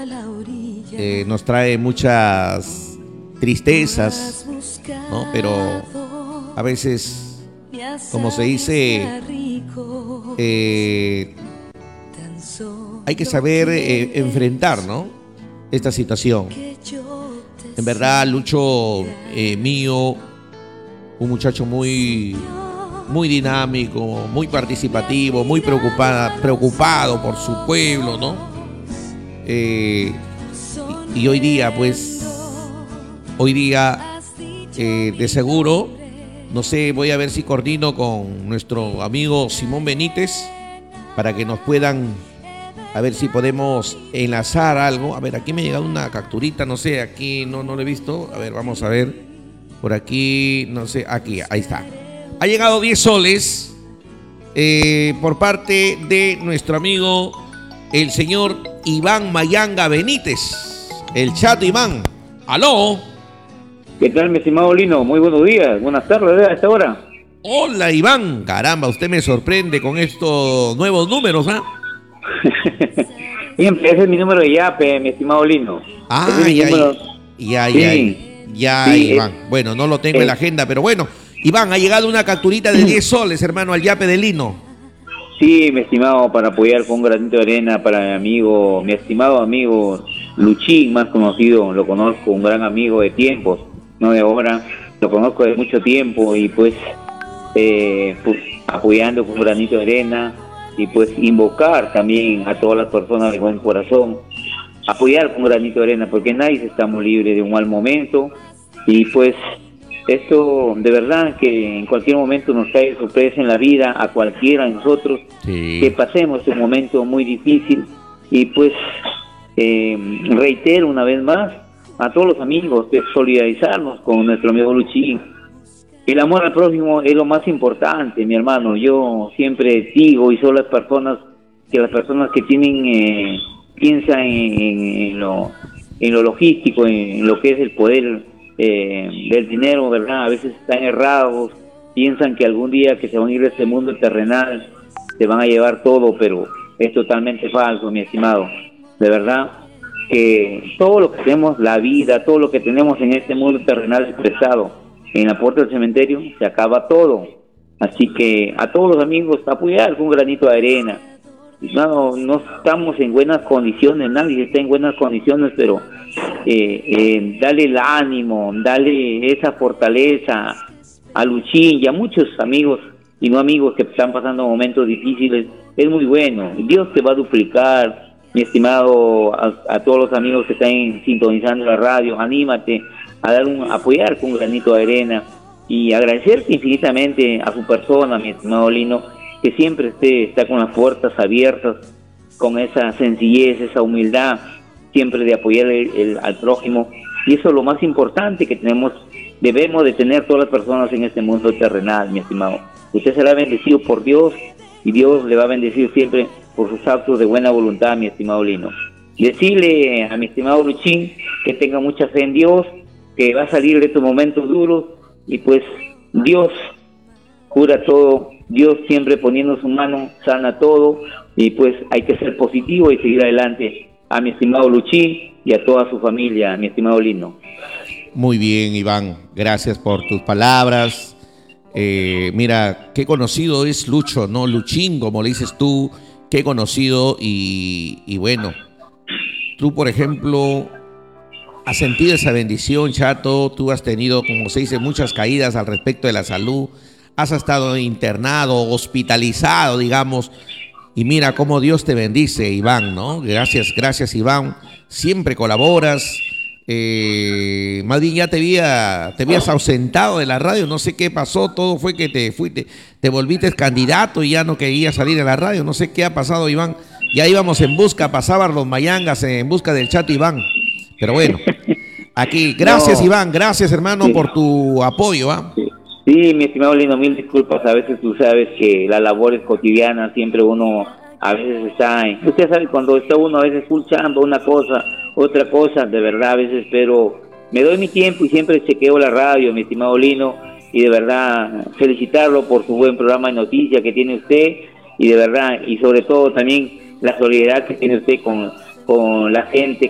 nos trae muchas tristezas, ¿no? Pero a veces, como se dice, hay que saber enfrentar, ¿no?, esta situación. En verdad, Lucho mío, un muchacho muy dinámico, muy participativo, muy preocupado por su pueblo, ¿no? Y hoy día, pues, de seguro, no sé, voy a ver si coordino con nuestro amigo Simón Benítez para que nos puedan, a ver si podemos enlazar algo. A ver, aquí me ha llegado una capturita, no sé, aquí no lo he visto. A ver, vamos a ver. Por aquí, no sé, aquí, ahí está. Ha llegado 10 soles por parte de nuestro amigo, el señor Iván Mayanga Benítez. El Chato Iván. ¡Aló! ¿Qué tal, mi estimado Lino? Muy buenos días, buenas tardes a esta hora. Hola, Iván. Caramba, usted me sorprende con estos nuevos números, ¿ah? Siempre, ese es mi número de Yape, mi estimado Lino. Ah, ya, sí, Iván. Bueno, no lo tengo en la agenda, pero bueno. Iván, ha llegado una capturita de 10 soles, hermano, al Yape de Lino. Sí, mi estimado, para apoyar con un granito de arena para mi amigo, mi estimado amigo Luchín, más conocido, lo conozco, un gran amigo de tiempos, no de ahora, lo conozco de mucho tiempo y pues apoyando con un granito de arena y pues invocar también a todas las personas de buen corazón, apoyar con un granito de arena, porque nadie estamos libres de un mal momento y pues esto de verdad que en cualquier momento nos cae sorpresa en la vida a cualquiera de nosotros, sí, que pasemos un momento muy difícil y pues reitero una vez más a todos los amigos de solidarizarnos con nuestro amigo Luchín. El amor al prójimo es lo más importante, mi hermano. Yo siempre digo, y son las personas que tienen piensan en lo logístico, en lo que es el poder del dinero, ¿verdad? A veces están errados, piensan que algún día que se van a ir de este mundo terrenal se van a llevar todo, pero es totalmente falso, mi estimado. De verdad que todo lo que tenemos, la vida, todo lo que tenemos en este mundo terrenal es prestado. En la puerta del cementerio se acaba todo. Así que a todos los amigos, apoyar con un granito de arena. No estamos en buenas condiciones, nadie está en buenas condiciones, pero dale el ánimo, dale esa fortaleza a Luchín y a muchos amigos y no amigos que están pasando momentos difíciles. Es muy bueno, Dios te va a duplicar, mi estimado, a todos los amigos que están sintonizando la radio. Anímate a apoyar con un granito de arena y agradecerte infinitamente a su persona, mi estimado Lino, que siempre está con las puertas abiertas, con esa sencillez, esa humildad, siempre de apoyar al prójimo. Y eso es lo más importante que debemos de tener todas las personas en este mundo terrenal, mi estimado. Usted será bendecido por Dios y Dios le va a bendecir siempre por sus actos de buena voluntad, mi estimado Lino. Decirle a mi estimado Luchín que tenga mucha fe en Dios, que va a salir de estos momentos duros y pues Dios cura todo, Dios siempre poniendo su mano sana todo y pues hay que ser positivo y seguir adelante. A mi estimado Luchín y a toda su familia, mi estimado Lino. Muy bien, Iván, gracias por tus palabras. Mira, qué conocido es Lucho, ¿no? Luchín, como le dices tú, qué conocido y bueno, tú por ejemplo has sentido esa bendición, Chato. Tú has tenido, como se dice, muchas caídas al respecto de la salud, has estado internado, hospitalizado, digamos, y mira cómo Dios te bendice, Iván, ¿no? Gracias, Iván, siempre colaboras. Más bien ya te habías ausentado de la radio, no sé qué pasó, todo fue que te volviste candidato y ya no querías salir a la radio, no sé qué ha pasado, Iván. Ya íbamos en busca, pasaban los mayangas en busca del Chato Iván, pero bueno, aquí, gracias Iván, gracias hermano por tu apoyo, ¿ah? Sí, mi estimado Lino, mil disculpas, a veces tú sabes que la labor es cotidiana, siempre uno a veces usted sabe cuando está uno a veces escuchando una cosa, otra cosa, de verdad a veces, pero me doy mi tiempo y siempre chequeo la radio, mi estimado Lino, y de verdad felicitarlo por su buen programa de noticias que tiene usted, y de verdad, y sobre todo también la solidaridad que tiene usted con la gente